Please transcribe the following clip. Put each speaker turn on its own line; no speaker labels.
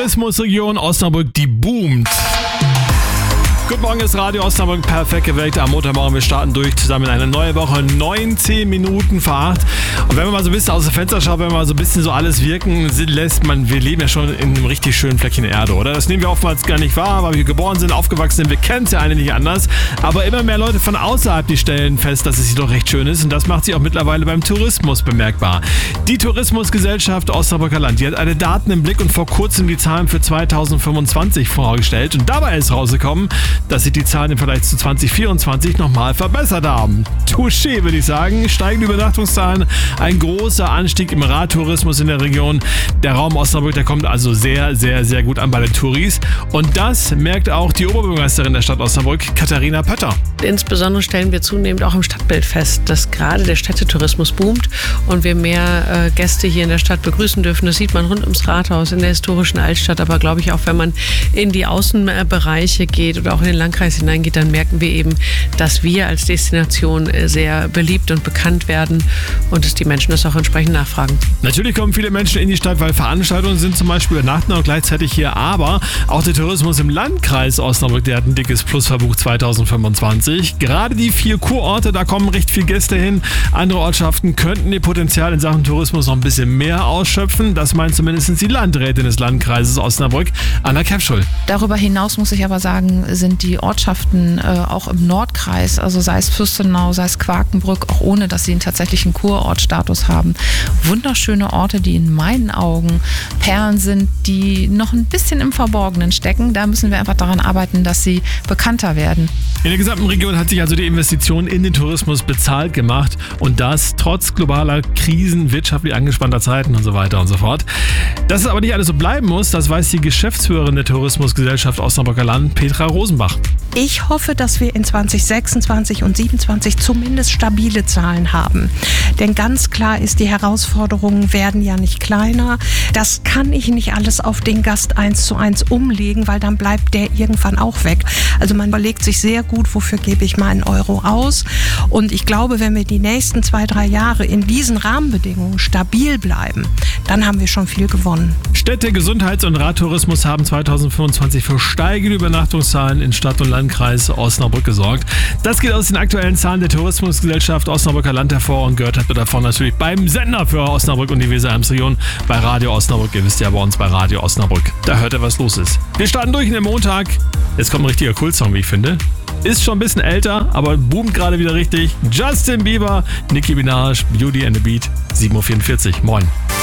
Tourismusregion Osnabrück, die boomt. Guten Morgen, ist Radio Osnabrück perfekt geweckt. Am Montagmorgen, wir starten durch zusammen in eine neue Woche, 19 Minuten vor 8. Und wenn man mal so ein bisschen aus dem Fenster schaut, wenn man mal so ein bisschen so alles wirken lässt, wir leben ja schon in einem richtig schönen Fleckchen Erde, oder? Das nehmen wir oftmals gar nicht wahr, weil wir geboren sind, aufgewachsen sind, wir kennen es ja eigentlich nicht anders. Aber immer mehr Leute von außerhalb, die stellen fest, dass es hier doch recht schön ist. Und das macht sich auch mittlerweile beim Tourismus bemerkbar. Die Tourismusgesellschaft Osnabrücker Land, die hat alle Daten im Blick und vor kurzem die Zahlen für 2025 vorgestellt. Und dabei ist rausgekommen, dass sich die Zahlen im Vergleich zu 2024 nochmal verbessert haben. Touché, würde ich sagen. Steigende Übernachtungszahlen, ein großer Anstieg im Radtourismus in der Region. Der Raum Osnabrück, der kommt also sehr, sehr, sehr gut an bei den Touris. Und das merkt auch die Oberbürgermeisterin der Stadt Osnabrück, Katharina Pötter.
Insbesondere stellen wir zunehmend auch im Stadtbild fest, dass gerade der Städtetourismus boomt und wir mehr Gäste hier in der Stadt begrüßen dürfen. Das sieht man rund ums Rathaus in der historischen Altstadt, aber glaube ich auch, wenn man in die Außenbereiche geht oder auch in den Landkreis hineingeht, dann merken wir eben, dass wir als Destination sehr beliebt und bekannt werden und dass die Menschen das auch entsprechend nachfragen.
Natürlich kommen viele Menschen in die Stadt, weil Veranstaltungen sind, zum Beispiel übernachten auch gleichzeitig hier, aber auch der Tourismus im Landkreis Osnabrück, der hat ein dickes Plus verbucht 2025. Gerade die 4 Kurorte, da kommen recht viele Gäste hin. Andere Ortschaften könnten ihr Potenzial in Sachen Tourismus noch ein bisschen mehr ausschöpfen. Das meint zumindest die Landrätin des Landkreises Osnabrück, Anna Kepschul.
Darüber hinaus muss ich aber sagen, sind die Ortschaften auch im Nordkreis, also sei es Fürstenau, sei es Quakenbrück, auch ohne, dass sie einen tatsächlichen Kurortstatus haben, wunderschöne Orte, die in meinen Augen Perlen sind, die noch ein bisschen im Verborgenen stecken. Da müssen wir einfach daran arbeiten, dass sie bekannter werden.
In der gesamten Region hat sich also die Investition in den Tourismus bezahlt gemacht und das trotz globaler Krisen, wirtschaftlich angespannter Zeiten und so weiter und so fort. Dass es aber nicht alles so bleiben muss, das weiß die Geschäftsführerin der Tourismusgesellschaft Osnabrücker Land, Petra Rosenbach.
Ich hoffe, dass wir in 2026 und 2027 zumindest stabile Zahlen haben. Denn ganz klar ist, die Herausforderungen werden ja nicht kleiner. Das kann ich nicht alles auf den Gast 1:1 umlegen, weil dann bleibt der irgendwann auch weg. Also man überlegt sich sehr gut, wofür gebe ich mal einen Euro aus. Und ich glaube, wenn wir die nächsten 2-3 Jahre in diesen Rahmenbedingungen stabil bleiben, dann haben wir schon viel gewonnen.
Städte, Gesundheits- und Radtourismus haben 2025 für steigende Übernachtungszahlen in Stadt und Landkreis Osnabrück gesorgt. Das geht aus den aktuellen Zahlen der Tourismusgesellschaft Osnabrücker Land hervor und gehört davon natürlich beim Sender für Osnabrück und die Weser-Ems-Region bei Radio Osnabrück. Ihr wisst ja, bei uns bei Radio Osnabrück. Da hört ihr, was los ist. Wir starten durch in den Montag. Jetzt kommt ein richtiger Kultsong, wie ich finde. Ist schon ein bisschen älter, aber boomt gerade wieder richtig. Justin Bieber, Nicki Minaj, Beauty and the Beat, 7:44 Uhr. Moin.